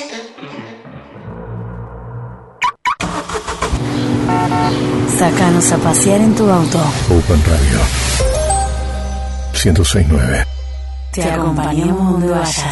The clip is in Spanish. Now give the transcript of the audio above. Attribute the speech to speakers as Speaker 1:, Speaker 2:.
Speaker 1: Sácanos a pasear en tu auto.
Speaker 2: Open Radio 106.9.
Speaker 1: Te acompañamos donde vayas.